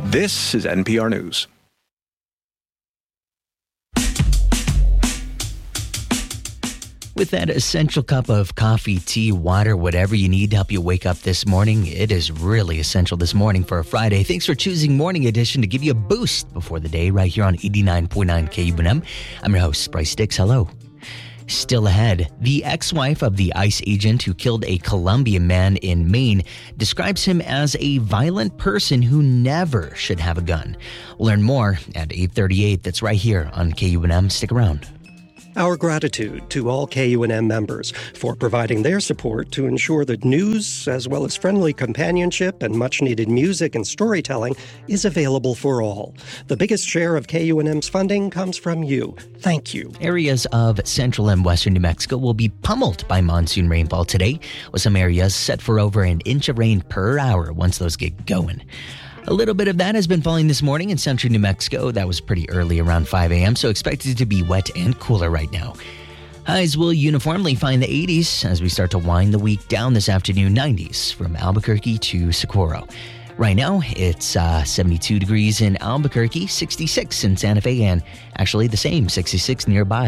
This is NPR News. With that essential cup of coffee, tea, water, whatever you need to help you wake up this morning, it is really essential this morning for a Friday. Thanks for choosing Morning Edition to give you a boost before the day right here on 89.9 KUNM. I'm your host, Bryce Dix. Hello. Still ahead, the ex-wife of the ICE agent who killed a Colombian man in Maine describes him as a violent person who never should have a gun. We'll learn more at 8:38. That's right here on KUNM. Stick around. Our gratitude to all KUNM members for providing their support to ensure that news, as well as friendly companionship and much-needed music and storytelling, is available for all. The biggest share of KUNM's funding comes from you. Thank you. Areas of central and western New Mexico will be pummeled by monsoon rainfall today, with some areas set for over an inch of rain per hour once those get going. A little bit of that has been falling this morning in central New Mexico. That was pretty early, around 5 a.m., so expected to be wet and cooler right now. Highs will uniformly find the 80s as we start to wind the week down this afternoon. 90s from Albuquerque to Socorro. Right now, it's 72 degrees in Albuquerque, 66 in Santa Fe, and actually the same, 66 nearby.